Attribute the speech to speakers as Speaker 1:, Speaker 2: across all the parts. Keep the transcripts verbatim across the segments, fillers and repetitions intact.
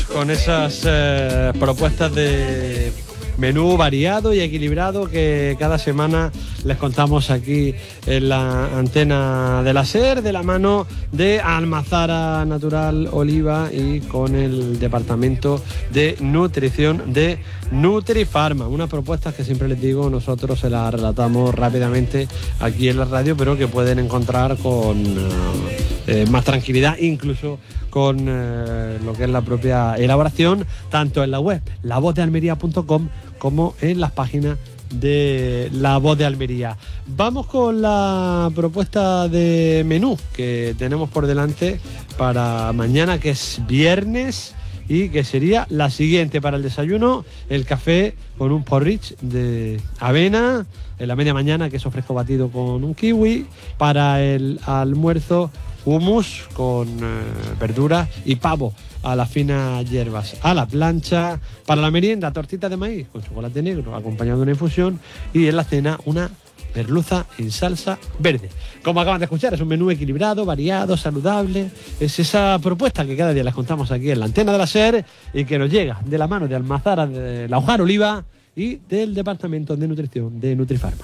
Speaker 1: con esas eh, propuestas de menú variado y equilibrado que cada semana les contamos aquí en la antena de la SER, de la mano de Almazara Natural Oliva y con el departamento de nutrición de Nutrifarma. Unas propuestas que siempre les digo, nosotros se las relatamos rápidamente aquí en la radio, pero que pueden encontrar con eh, más tranquilidad, incluso con eh, lo que es la propia elaboración, tanto en la web la voz de almería punto com como en las páginas de La Voz de Almería. Vamos con la propuesta de menú que tenemos por delante para mañana, que es viernes, y que sería la siguiente: para el desayuno, el café con un porridge de avena; en la media mañana, queso fresco batido con un kiwi; para el almuerzo, hummus con eh, verduras y pavo a las finas hierbas a la plancha; para la merienda, tortita de maíz con chocolate negro acompañado de una infusión; y en la cena, una merluza en salsa verde. Como acaban de escuchar, es un menú equilibrado, variado, saludable. Es esa propuesta que cada día les contamos aquí en la antena de la SER y que nos llega de la mano de Almazara de la Hojar Oliva y del departamento de nutrición de Nutrifarma.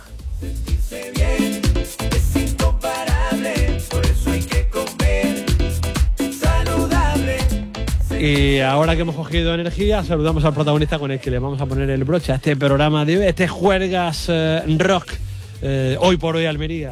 Speaker 1: Y ahora que hemos cogido energía, saludamos al protagonista con el que le vamos a poner el broche a este programa de hoy, este Juergas eh, Rock, eh, hoy por hoy Almería,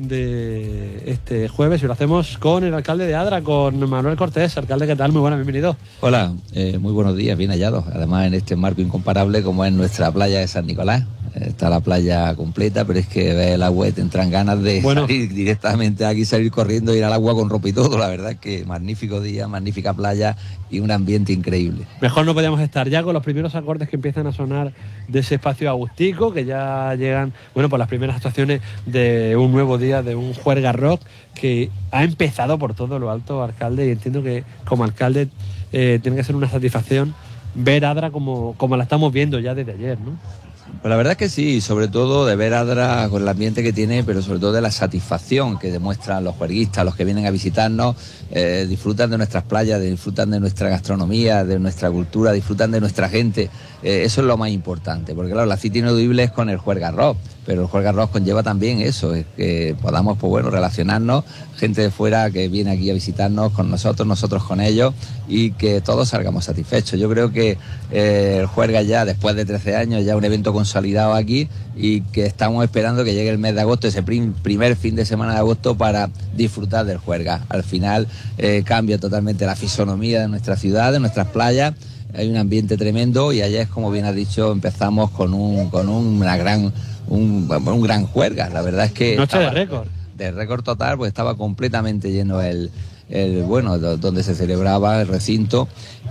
Speaker 1: de este jueves, y lo hacemos con el alcalde de Adra, con Manuel Cortés. Alcalde, ¿qué tal? Muy buenas, bienvenido.
Speaker 2: Hola, eh, muy buenos días, bien hallados. Además, en este marco incomparable como es nuestra playa de San Nicolás. Está la playa completa, pero es que ves el agua y te entran ganas de bueno. salir directamente aquí, salir corriendo, ir al agua con ropa y todo. La verdad es que magnífico día, magnífica playa y un ambiente increíble.
Speaker 1: Mejor no podíamos estar ya con los primeros acordes que empiezan a sonar de ese espacio agustico, que ya llegan, bueno, por las primeras actuaciones de un nuevo día, de un Juerga Rock que ha empezado por todo lo alto, alcalde, y entiendo que como alcalde eh, tiene que ser una satisfacción ver Adra como, como la estamos viendo ya desde ayer, ¿no?
Speaker 2: Pues la verdad es que sí, sobre todo de ver Adra con el ambiente que tiene, pero sobre todo de la satisfacción que demuestran los juerguistas, los que vienen a visitarnos, eh, disfrutan de nuestras playas, disfrutan de nuestra gastronomía, de nuestra cultura, disfrutan de nuestra gente. Eh, eso es lo más importante, porque claro, la cita ineludible es con el Juerga Rock, pero el Juerga Rock conlleva también eso, es que podamos, pues bueno, relacionarnos, gente de fuera que viene aquí a visitarnos con nosotros, nosotros con ellos, y que todos salgamos satisfechos. Yo creo que eh, el Juerga ya, después de trece años, ya un evento consolidado aquí, y que estamos esperando que llegue el mes de agosto, ese prim, primer fin de semana de agosto, para disfrutar del Juerga. Al final eh, cambia totalmente la fisonomía de nuestra ciudad, de nuestras playas. Hay un ambiente tremendo y ayer, como bien has dicho, empezamos con un con una gran un, un gran Juerga. La verdad es que
Speaker 1: noche de récord.
Speaker 2: De récord total, pues estaba completamente lleno el, el bueno, donde se celebraba el recinto,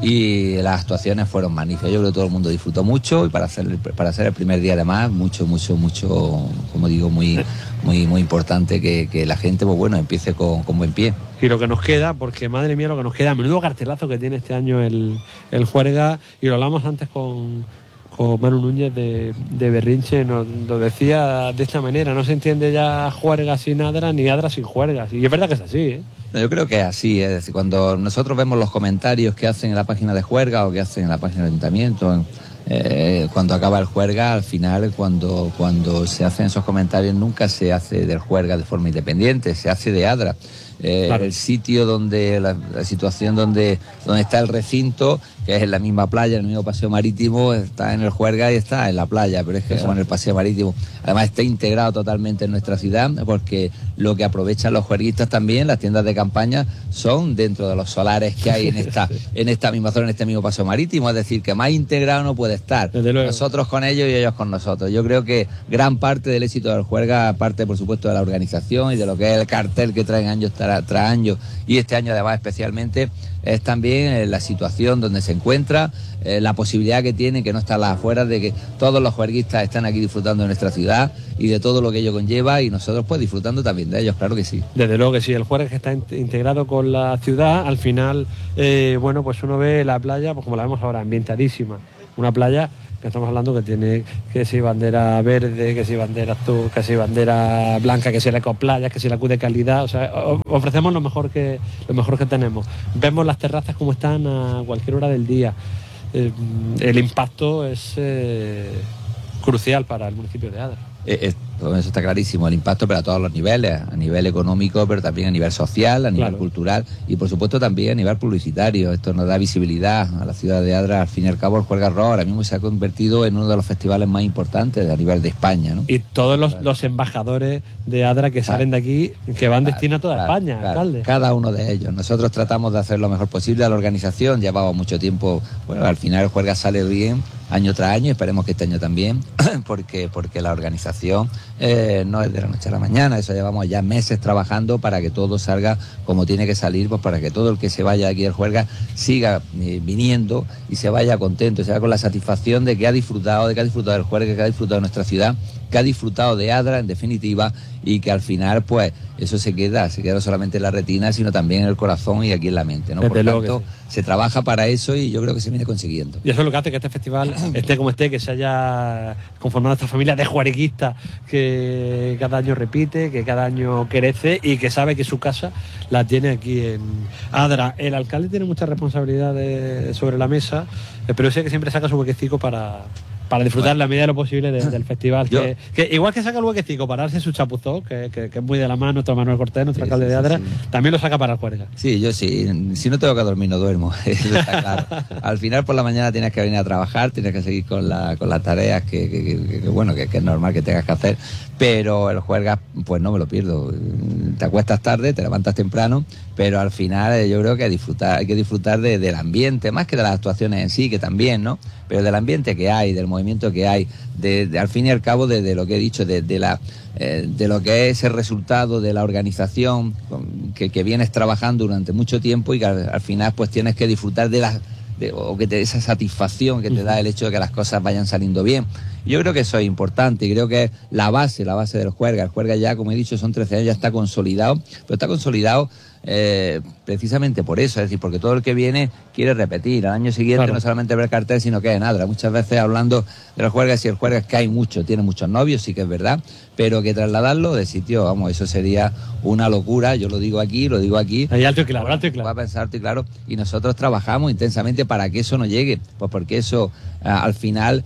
Speaker 2: y las actuaciones fueron magníficas. Yo creo que todo el mundo disfrutó mucho, y para hacer el, para hacer el primer día además, mucho, mucho, mucho, como digo, muy muy muy importante que, que la gente, pues bueno, empiece con, con buen pie.
Speaker 1: Y lo que nos queda, porque madre mía lo que nos queda, menudo cartelazo que tiene este año el, el Juerga, y lo hablamos antes con, con Manu Núñez de, de Berrinche, nos lo decía de esta manera: no se entiende ya Juerga sin Adra, ni Adra sin Juergas. Y es verdad que es así, ¿eh?
Speaker 2: Yo creo que es así, es decir, cuando nosotros vemos los comentarios que hacen en la página de Juerga o que hacen en la página del Ayuntamiento, eh, cuando acaba el Juerga, al final, cuando, cuando se hacen esos comentarios, nunca se hace del Juerga de forma independiente, se hace de Adra. Eh, claro. El sitio donde, la, la situación donde, donde está el recinto, que es en la misma playa, en el mismo paseo marítimo, está en el Juerga y está en la playa, pero es que bueno, el paseo marítimo además está integrado totalmente en nuestra ciudad, porque lo que aprovechan los juerguistas también, las tiendas de campaña, son dentro de los solares que hay en esta, en esta misma zona, en este mismo paseo marítimo. Es decir, que más integrado no puede estar, nosotros con ellos y ellos con nosotros. Yo creo que gran parte del éxito del Juerga, aparte por supuesto de la organización y de lo que es el cartel que traen años tras, tras años, y este año además especialmente, es también la situación donde se encuentra, eh, la posibilidad que tiene, que no está a las afueras, de que todos los juerguistas están aquí disfrutando de nuestra ciudad y de todo lo que ello conlleva, y nosotros pues disfrutando también de ellos, claro que sí.
Speaker 1: Desde luego que sí, el Juerga que está in- integrado con la ciudad, al final, eh, bueno, pues uno ve la playa, pues como la vemos ahora, ambientadísima, una playa que estamos hablando que tiene que si bandera verde, que si bandera azul, que si bandera blanca, que si la Ecoplayas, que si la Q de calidad, o sea, ofrecemos lo mejor que lo mejor que tenemos. Vemos las terrazas como están a cualquier hora del día. Eh, el impacto es eh, crucial para el municipio de Adra.
Speaker 2: Eh, eh, eso está clarísimo, el impacto pero a todos los niveles, a nivel económico, pero también a nivel social, a nivel claro. cultural y por supuesto también a nivel publicitario. Esto nos da visibilidad a la ciudad de Adra. Al fin y al cabo el Juerga Rock ahora mismo se ha convertido en uno de los festivales más importantes a nivel de España, ¿no?
Speaker 1: Y todos los, claro. los embajadores de Adra que salen claro. de aquí, que van claro, destino a toda claro, España, claro. alcalde.
Speaker 2: Cada uno de ellos. Nosotros tratamos de hacer lo mejor posible a la organización, llevaba mucho tiempo, bueno, al final el Juerga sale bien año tras año, esperemos que este año también, porque, porque la organización eh, no es de la noche a la mañana, eso llevamos ya meses trabajando para que todo salga como tiene que salir, pues para que todo el que se vaya aquí al Juerga siga eh, viniendo y se vaya contento, se vaya con la satisfacción de que ha disfrutado, de que ha disfrutado del Juerga, que ha disfrutado de nuestra ciudad, que ha disfrutado de Adra en definitiva y que al final pues eso se queda, se queda no solamente en la retina sino también en el corazón y aquí en la mente, ¿no? Por lo tanto sí. se trabaja para eso y yo creo que se viene consiguiendo.
Speaker 1: Y eso es lo que hace que este festival esté como esté, que se haya conformado esta familia de juerguistas que cada año repite, que cada año crece y que sabe que su casa la tiene aquí en Adra. El alcalde tiene mucha responsabilidad de, sobre la mesa, pero sé que siempre saca su huequecico para... para disfrutar bueno. la medida de lo posible de, del festival. Que, que igual que saca el huequecico para darse su chapuzón, que, que, que es muy de la mano, nuestro Manuel Cortés, nuestro sí, alcalde sí, de Adra, sí, sí. también lo saca para el Juerga.
Speaker 2: Sí, yo sí. Si no tengo que dormir, no duermo. Eso está claro. Al final, por la mañana tienes que venir a trabajar, tienes que seguir con, la, con las tareas que, que, que, que bueno, que, que es normal que tengas que hacer, pero el Juerga, pues no me lo pierdo. Te acuestas tarde, te levantas temprano, pero al final yo creo que disfrutar, hay que disfrutar de, del ambiente, más que de las actuaciones en sí, que también, ¿no? Pero del ambiente que hay, del movimiento que hay, de, de al fin y al cabo de, de lo que he dicho, de, de la eh, de lo que es el resultado de la organización que, que vienes trabajando durante mucho tiempo y que al, al final pues tienes que disfrutar de la de, o que te esa satisfacción que te da el hecho de que las cosas vayan saliendo bien. Yo creo que eso es importante y creo que es la base, la base del Juerga. El Juerga ya, como he dicho, son trece años, ya está consolidado, pero está consolidado eh, precisamente por eso, es decir, porque todo el que viene quiere repetir. Al año siguiente claro. no solamente ver el cartel, sino que en Adra. Muchas veces hablando de los Juergas y el Juerga es que hay mucho, tiene muchos novios, sí que es verdad, pero que trasladarlo de sitio, vamos, eso sería una locura. Yo lo digo aquí, lo digo aquí.
Speaker 1: Ahí alto y claro, alto y claro.
Speaker 2: Va a pensar alto y claro. Y nosotros trabajamos intensamente para que eso no llegue, pues porque eso al final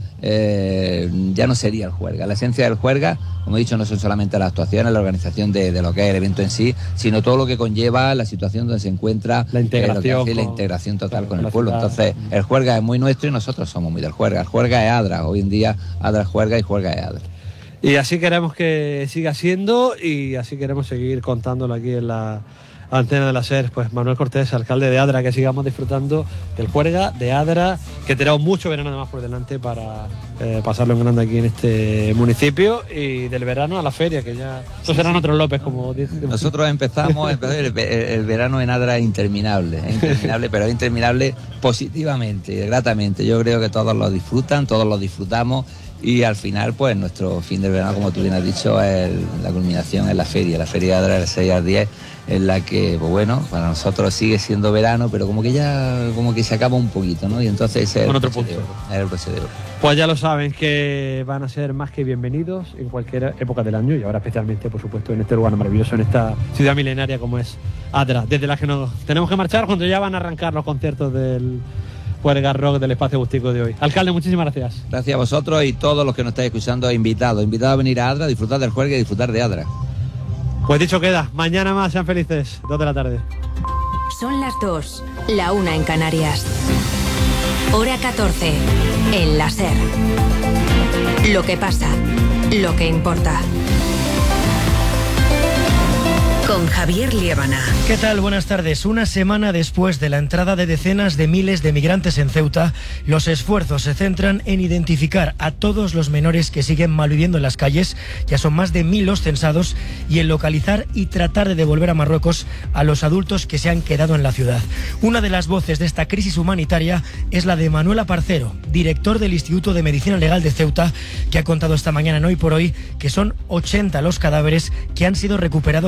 Speaker 2: eh, ya no sería el Juerga. La esencia del Juerga, como he dicho, no son solamente las actuaciones, la organización de, de lo que es el evento en sí, sino todo lo que conlleva la situación donde se encuentra
Speaker 1: la integración,
Speaker 2: eh, con, la integración total con, con el pueblo. Entonces, el Juerga es muy nuestro y nosotros somos muy del Juerga. El Juerga es Adra. Hoy en día Adra es Juerga y Juerga es Adra.
Speaker 1: Y así queremos que siga siendo y así queremos seguir contándolo aquí en la antena de la SER. Pues Manuel Cortés, alcalde de Adra, que sigamos disfrutando del Juerga de Adra, que tenemos mucho verano además por delante para eh, pasarlo en grande aquí en este municipio, y del verano a la feria, que ya estos serán otros López, como dicen.
Speaker 2: Nosotros empezamos, el, el verano en Adra es interminable, es interminable, pero es interminable positivamente y gratamente. Yo creo que todos lo disfrutan, todos lo disfrutamos. Y al final, pues nuestro fin del verano, como tú bien has dicho, es la culminación, es la feria, la feria de Adra del seis al diez, en la que, pues bueno, para nosotros sigue siendo verano, pero como que ya, como que se acaba un poquito, ¿no? Y entonces ese es el
Speaker 1: otro punto.
Speaker 2: Es el procedimiento.
Speaker 1: Pues ya lo saben, que van a ser más que bienvenidos en cualquier época del año y ahora especialmente, por supuesto, en este lugar maravilloso, en esta ciudad milenaria como es Adra, desde la que nos tenemos que marchar cuando ya van a arrancar los conciertos del Juerga Rock del Espacio Agustíco de hoy. Alcalde, muchísimas gracias.
Speaker 2: Gracias a vosotros y todos los que nos estáis escuchando, invitados, invitados a venir a Adra, disfrutar del Juerga y disfrutar de Adra.
Speaker 1: Pues dicho queda, mañana más, sean felices, dos de la tarde.
Speaker 3: Son las dos, la una en Canarias. Hora catorce, en la SER. Lo que pasa, lo que importa. Con Javier Liébana.
Speaker 4: ¿Qué tal? Buenas tardes. Una semana después de la entrada de decenas de miles de migrantes en Ceuta, los esfuerzos se centran en identificar a todos los menores que siguen malviviendo en las calles, ya son más de mil los censados, y en localizar y tratar de devolver a Marruecos a los adultos que se han quedado en la ciudad. Una de las voces de esta crisis humanitaria es la de Manuel Aparcero, director del Instituto de Medicina Legal de Ceuta, que ha contado esta mañana en Hoy por Hoy que son ochenta los cadáveres que han sido recuperados en territorio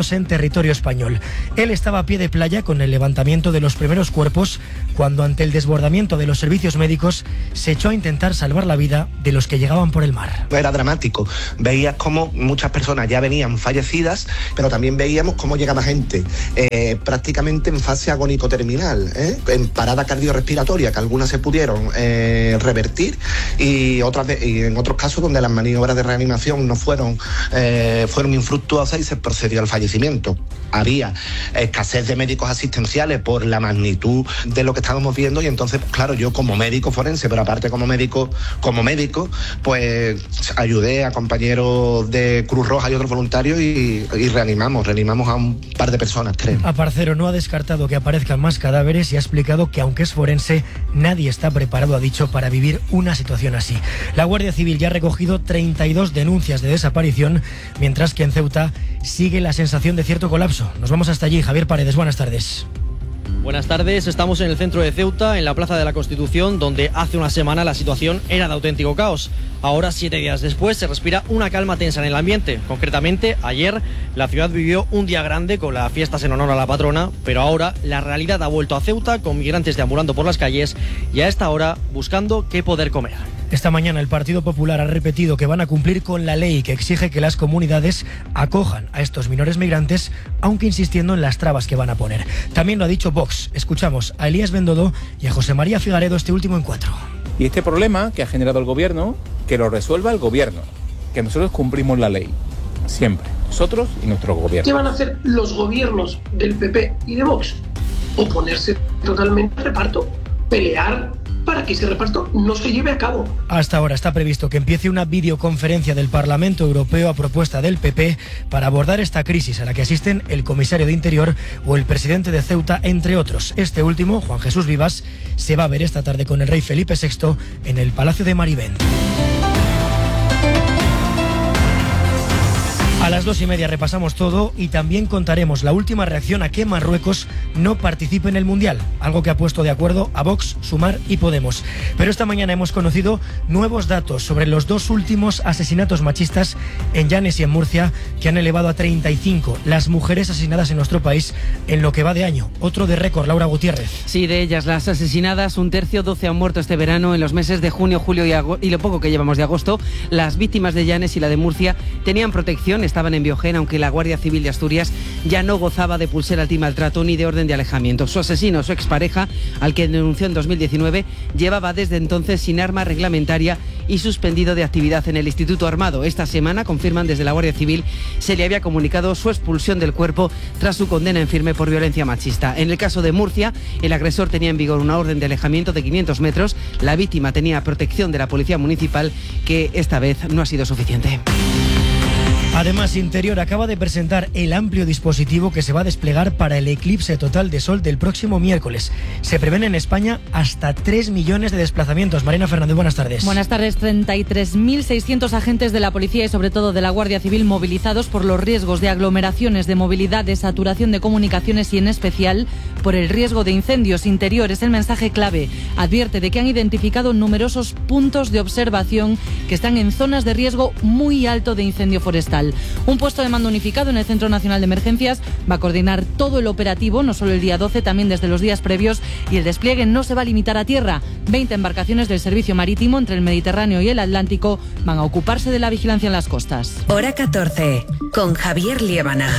Speaker 4: territorio español. Él estaba a pie de playa con el levantamiento de los primeros cuerpos cuando, ante el desbordamiento de los servicios médicos, se echó a intentar salvar la vida de los que llegaban por el mar.
Speaker 5: Era dramático. Veías cómo muchas personas ya venían fallecidas, pero también veíamos cómo llegaba gente eh, prácticamente en fase agónico-terminal, ¿eh? en parada cardiorrespiratoria, que algunas se pudieron eh, revertir y, otras de, y en otros casos donde las maniobras de reanimación no fueron, eh, fueron infructuosas y se procedió al fallecimiento. Había escasez de médicos asistenciales por la magnitud de lo que estábamos viendo y entonces, claro, yo como médico forense, pero aparte como médico, como médico, pues ayudé a compañeros de Cruz Roja y otros voluntarios y, y reanimamos, reanimamos a un par de personas, creo.
Speaker 4: Aparcero no ha descartado que aparezcan más cadáveres y ha explicado que, aunque es forense, nadie está preparado, ha dicho, para vivir una situación así. La Guardia Civil ya ha recogido treinta y dos denuncias de desaparición, mientras que en Ceuta sigue la sensación de cierto colapso. Nos vamos hasta allí. Javier Paredes, buenas tardes.
Speaker 6: Buenas tardes, estamos en el centro de Ceuta, en la Plaza de la Constitución, donde hace una semana la situación era de auténtico caos. Ahora, siete días después, se respira una calma tensa en el ambiente. Concretamente, ayer la ciudad vivió un día grande con las fiestas en honor a la patrona, pero ahora la realidad ha vuelto a Ceuta, con migrantes deambulando por las calles y a esta hora buscando qué poder comer.
Speaker 4: Esta mañana el Partido Popular ha repetido que van a cumplir con la ley que exige que las comunidades acojan a estos menores migrantes, aunque insistiendo en las trabas que van a poner. También lo ha dicho Vox. Escuchamos a Elías Bendodo y a José María Figaredo este último encuentro.
Speaker 7: Y este problema que ha generado el gobierno, que lo resuelva el gobierno, que nosotros cumplimos la ley, siempre, nosotros y nuestro gobierno.
Speaker 8: ¿Qué van a hacer los gobiernos del P P y de Vox? Oponerse totalmente al reparto, pelear para que ese reparto no se lleve a cabo.
Speaker 4: Hasta ahora está previsto que empiece una videoconferencia del Parlamento Europeo a propuesta del P P para abordar esta crisis a la que asisten el comisario de Interior o el presidente de Ceuta, entre otros. Este último, Juan Jesús Vivas, se va a ver esta tarde con el rey Felipe sexto en el Palacio de Marivent. A las dos y media repasamos todo y también contaremos la última reacción a que Marruecos no participe en el Mundial, algo que ha puesto de acuerdo a Vox, Sumar y Podemos. Pero esta mañana hemos conocido nuevos datos sobre los dos últimos asesinatos machistas en Llanes y en Murcia, que han elevado a treinta y cinco las mujeres asesinadas en nuestro país en lo que va de año. Otro de récord, Laura Gutiérrez.
Speaker 9: Sí, de ellas las asesinadas, un tercio, doce han muerto este verano. En los meses de junio, julio y, y lo poco que llevamos de agosto, las víctimas de Llanes y la de Murcia tenían protección, estaban en Biogen, aunque la Guardia Civil de Asturias ya no gozaba de pulsera antimaltrato ni de orden de alejamiento. Su asesino, su expareja, al que denunció en dos mil diecinueve, llevaba desde entonces sin arma reglamentaria y suspendido de actividad en el Instituto Armado. Esta semana, confirman desde la Guardia Civil, se le había comunicado su expulsión del cuerpo tras su condena en firme por violencia machista. En el caso de Murcia, el agresor tenía en vigor una orden de alejamiento de quinientos metros. La víctima tenía protección de la Policía Municipal, que esta vez no ha sido suficiente.
Speaker 4: Además, Interior acaba de presentar el amplio dispositivo que se va a desplegar para el eclipse total de sol del próximo miércoles. Se prevén en España hasta tres millones de desplazamientos. Marina Fernández, buenas tardes.
Speaker 10: Buenas tardes. treinta y tres mil seiscientos agentes de la policía y sobre todo de la Guardia Civil movilizados por los riesgos de aglomeraciones, de movilidad, de saturación de comunicaciones y en especial por el riesgo de incendios. Interior es el mensaje clave. Advierte de que han identificado numerosos puntos de observación que están en zonas de riesgo muy alto de incendio forestal. Un puesto de mando unificado en el Centro Nacional de Emergencias va a coordinar todo el operativo, no solo el día doce, también desde los días previos, y el despliegue no se va a limitar a tierra. veinte embarcaciones del servicio marítimo entre el Mediterráneo y el Atlántico van a ocuparse de la vigilancia en las costas.
Speaker 3: Hora catorce, con Javier Liébana.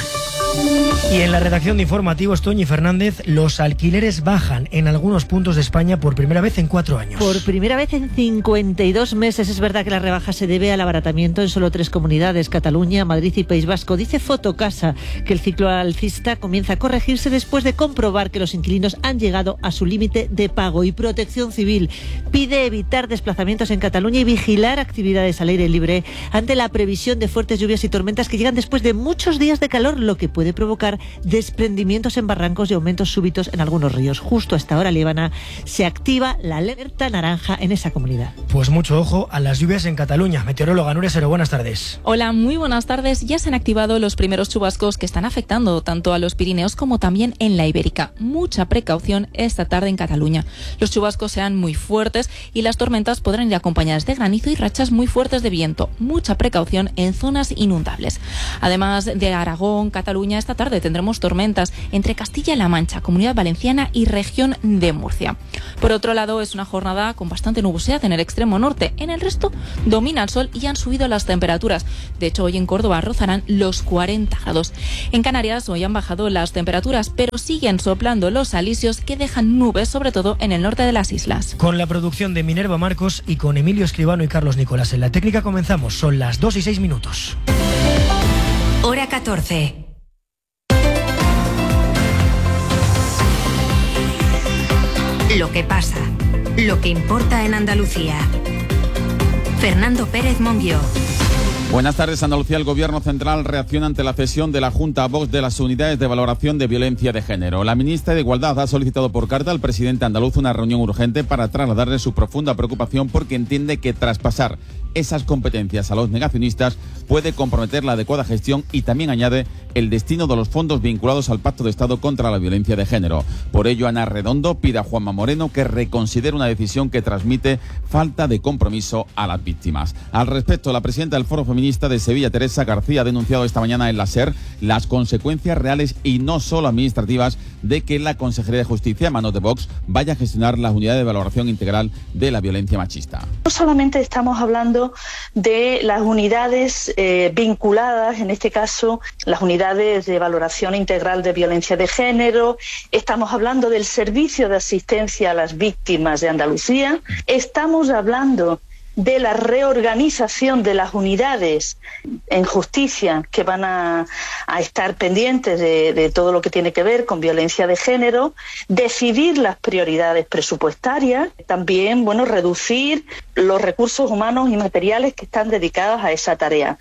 Speaker 4: Y en la redacción de informativos, Toñi Fernández, los alquileres bajan en algunos puntos de España por primera vez en cuatro años.
Speaker 11: Por primera vez en cincuenta y dos meses. Es verdad que la rebaja se debe al abaratamiento en solo tres comunidades, Cataluña, Madrid y País Vasco. Dice Fotocasa que el ciclo alcista comienza a corregirse después de comprobar que los inquilinos han llegado a su límite de pago. Y Protección Civil pide evitar desplazamientos en Cataluña y vigilar actividades al aire libre ante la previsión de fuertes lluvias y tormentas que llegan después de muchos días de calor, lo que puede puede provocar desprendimientos en barrancos y aumentos súbitos en algunos ríos. Justo a esta hora, Líbana, se activa la alerta naranja en esa comunidad.
Speaker 4: Pues mucho ojo a las lluvias en Cataluña. Meteoróloga Nuria Sero, buenas tardes.
Speaker 12: Hola, muy buenas tardes. Ya se han activado los primeros chubascos que están afectando tanto a los Pirineos como también en la Ibérica. Mucha precaución esta tarde en Cataluña. Los chubascos serán muy fuertes y las tormentas podrán ir acompañadas de granizo y rachas muy fuertes de viento. Mucha precaución en zonas inundables. Además de Aragón, Cataluña Cataluña esta tarde tendremos tormentas entre Castilla-La Mancha, Comunidad Valenciana y región de Murcia. Por otro lado, es una jornada con bastante nubosidad en el extremo norte. En el resto domina el sol y han subido las temperaturas. De hecho, hoy en Córdoba rozarán los cuarenta grados. En Canarias hoy han bajado las temperaturas, pero siguen soplando los alisios que dejan nubes, sobre todo en el norte de las islas.
Speaker 4: Con la producción de Minerva Marcos y con Emilio Escribano y Carlos Nicolás en la técnica comenzamos. Son las dos y seis minutos.
Speaker 3: Hora catorce. Lo que pasa, lo que importa en Andalucía. Fernando Pérez Monguió.
Speaker 13: Buenas tardes. Andalucía. El Gobierno Central reacciona ante la cesión de la Junta a Vox de las unidades de valoración de violencia de género. La ministra de Igualdad ha solicitado por carta al presidente andaluz una reunión urgente para trasladarle su profunda preocupación porque entiende que traspasar esas competencias a los negacionistas puede comprometer la adecuada gestión y también añade el destino de los fondos vinculados al Pacto de Estado contra la violencia de género. Por ello, Ana Redondo pide a Juanma Moreno que reconsidere una decisión que transmite falta de compromiso a las víctimas. Al respecto, la presidenta del Foro Feminista de Sevilla, Teresa García, ha denunciado esta mañana en la SER las consecuencias reales y no solo administrativas de que la Consejería de Justicia, a manos de Vox, vaya a gestionar las unidades de valoración integral de la violencia machista.
Speaker 14: No solamente estamos hablando de las unidades eh, vinculadas, en este caso las unidades de valoración integral de violencia de género, estamos hablando del servicio de asistencia a las víctimas de Andalucía, estamos hablando de la reorganización de las unidades en justicia que van a, a estar pendientes de, de todo lo que tiene que ver con violencia de género, decidir las prioridades presupuestarias, también, bueno, reducir los recursos humanos y materiales que están dedicados a esa tarea.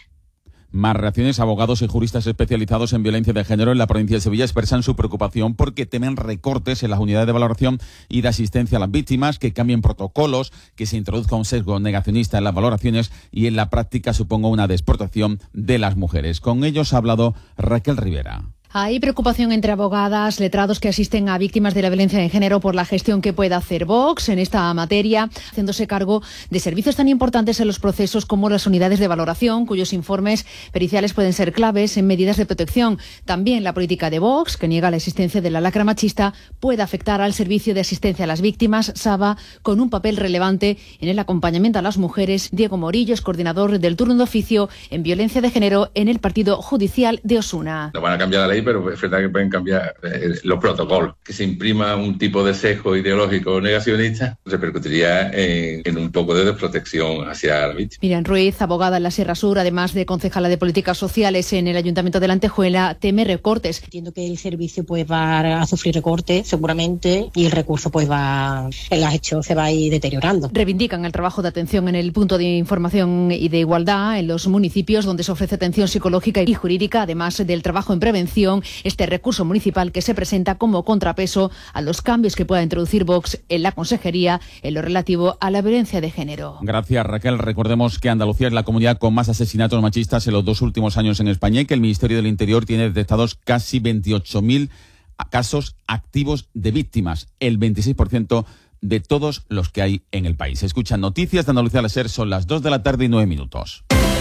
Speaker 13: Más reacciones. Abogados y juristas especializados en violencia de género en la provincia de Sevilla expresan su preocupación porque temen recortes en las unidades de valoración y de asistencia a las víctimas, que cambien protocolos, que se introduzca un sesgo negacionista en las valoraciones y en la práctica suponga una desprotección de las mujeres. Con ellos ha hablado Raquel Rivera.
Speaker 15: Hay preocupación entre abogadas, letrados que asisten a víctimas de la violencia de género por la gestión que pueda hacer Vox en esta materia, haciéndose cargo de servicios tan importantes en los procesos como las unidades de valoración, cuyos informes periciales pueden ser claves en medidas de protección. También la política de Vox, que niega la existencia de la lacra machista, puede afectar al servicio de asistencia a las víctimas, Saba, con un papel relevante en el acompañamiento a las mujeres. Diego Morillo es coordinador del turno de oficio en violencia de género en el Partido Judicial de Osuna.
Speaker 16: No van a cambiar la ley, pero es verdad que pueden cambiar eh, los protocolos. Que se imprima un tipo de sesgo ideológico negacionista repercutiría en, en un poco de desprotección hacia la víctima.
Speaker 15: Miriam Ruiz, abogada en la Sierra Sur, además de concejala de Políticas Sociales en el Ayuntamiento de la Antejuela, teme recortes.
Speaker 17: Entiendo que el servicio pues va a sufrir recortes seguramente y el recurso pues va, el hecho se va a ir deteriorando.
Speaker 15: Reivindican el trabajo de atención en el punto de información y de igualdad en los municipios donde se ofrece atención psicológica y jurídica, además del trabajo en prevención. Este recurso municipal que se presenta como contrapeso a los cambios que pueda introducir Vox en la consejería en lo relativo a la violencia de género.
Speaker 13: Gracias, Raquel. Recordemos que Andalucía es la comunidad con más asesinatos machistas en los dos últimos años en España y que el Ministerio del Interior tiene detectados casi veintiocho mil casos activos de víctimas, el veintiséis por ciento de todos los que hay en el país. Escuchan Noticias de Andalucía al Ser, son las dos de la tarde y nueve minutos.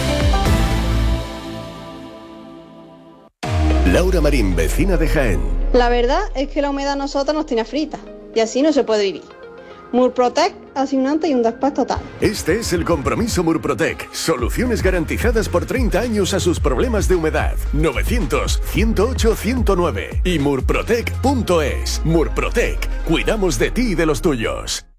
Speaker 18: Laura Marín, vecina de Jaén.
Speaker 19: La verdad es que la humedad a nosotros nos tiene fritas y así no se puede vivir. Murprotec hace un antes y un después total.
Speaker 18: Este es el compromiso Murprotec. Soluciones garantizadas por treinta años a sus problemas de humedad. novecientos, ciento ocho, ciento nueve y murprotec punto es. Murprotec. Cuidamos de ti y de los tuyos.